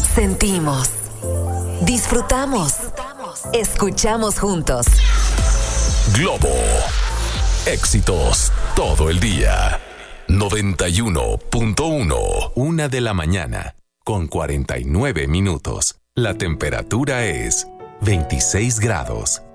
Sentimos, disfrutamos, escuchamos juntos. Globo. Éxitos todo el día. 91.1. 1 de la mañana con 49 minutos. La temperatura es 26 grados.